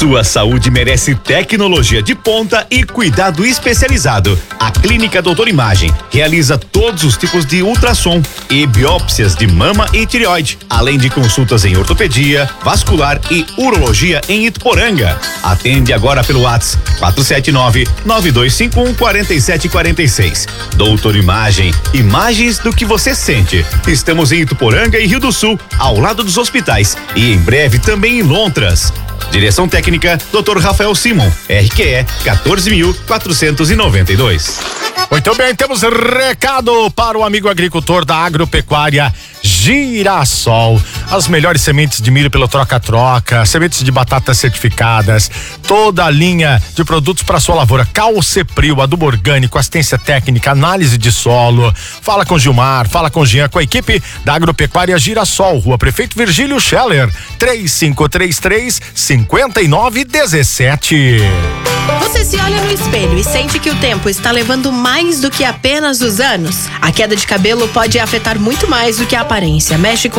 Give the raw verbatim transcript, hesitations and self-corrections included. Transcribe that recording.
Sua saúde merece tecnologia de ponta e cuidado especializado. A Clínica Doutor Imagem realiza todos os tipos de ultrassom e biópsias de mama e tireoide, além de consultas em ortopedia, vascular e urologia em Ituporanga. Atende agora pelo WhatsApp quatro sete nove, nove dois cinco um, quatro sete quatro seis. Doutor Imagem, imagens do que você sente. Estamos em Ituporanga e Rio do Sul, ao lado dos hospitais, e em breve também em Lontras. Direção técnica, doutor Rafael Simon, R Q E quatorze mil quatrocentos e noventa e dois. Muito bem, temos recado para o amigo agricultor da Agropecuária Girassol. As melhores sementes de milho pelo troca-troca, sementes de batatas certificadas, toda a linha de produtos para sua lavoura. Calcepril, adubo orgânico, assistência técnica, análise de solo. Fala com Gilmar, fala com Jean, com a equipe da Agropecuária Girassol, Rua Prefeito Virgílio Scheller, três cinco três três, cinco nove um sete. Você se olha no espelho e sente que o tempo está levando mais do que apenas os anos? A queda de cabelo pode afetar muito mais do que a aparência. Mexe com